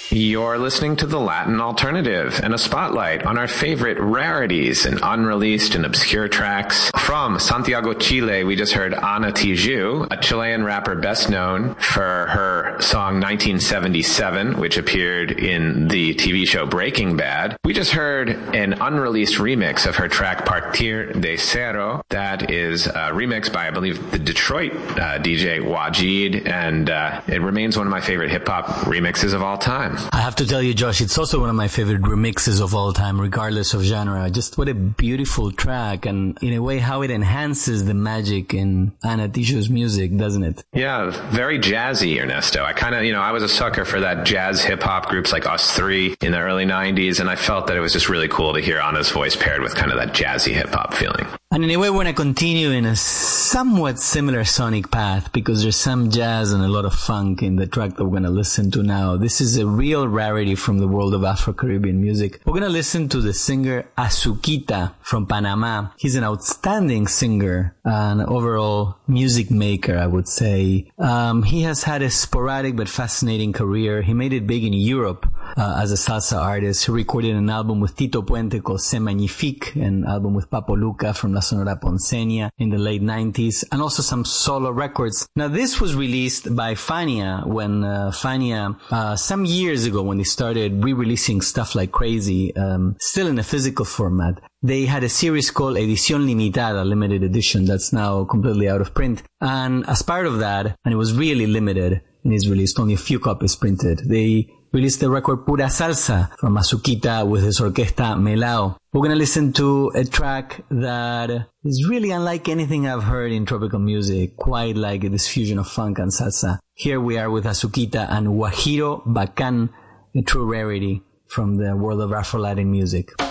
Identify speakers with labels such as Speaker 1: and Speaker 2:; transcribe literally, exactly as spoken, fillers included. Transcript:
Speaker 1: You're listening to The Latin Alternative and a spotlight on our favorite rarities and unreleased and obscure tracks. From Santiago, Chile, we just heard Ana Tijoux, a Chilean rapper best known for her song nineteen seventy-seven, which appeared in the T V show Breaking Bad. We just heard an unreleased remix of her track Partir de Cero. That is a remix by, I believe, the Detroit uh, D J Wajid, and uh, it remains one of my favorite hip-hop remixes of all time.
Speaker 2: I have to tell you, Josh, it's also one of my favorite remixes of all time, regardless of genre. Just what a beautiful track, and in a way, how it enhances the magic in Ana Tijoux's music, doesn't it?
Speaker 1: Yeah, very jazzy, Ernesto. I kind of, you know, I was a sucker for that jazz hip-hop groups like Us Three in the early nineties, and I felt that it was just really cool to hear Ana's voice paired with kind of that jazzy hip-hop feeling.
Speaker 2: And in a way, we're going to continue in a somewhat similar sonic path, because there's some jazz and a lot of funk in the track that we're going to listen to now. This is a real rarity from the world of Afro-Caribbean music. We're going to listen to the singer Azuquita from Panama. He's an outstanding singer, an overall music maker, I would say. Um, he has had a sporadic but fascinating career. He made it big in Europe uh, as a salsa artist. He recorded an album with Tito Puente called Se Magnifique, an album with Papo Luca from La Sonora Ponceña in the late nineties, and also some solo records. Now, this was released by Fania when uh, Fania, uh, some years ago when they started re-releasing stuff like crazy, um, still in a physical format. They had a series called Edición Limitada, limited edition, that's now completely out of print. And as part of that, and it was really limited and is released, only a few copies printed, they released the record Pura Salsa from Azuquita with his orquesta Melao. We're going to listen to a track that is really unlike anything I've heard in tropical music, quite like this fusion of funk and salsa. Here we are with Azuquita and Guajiro Bacán, a true rarity from the world of Afro-Latin music.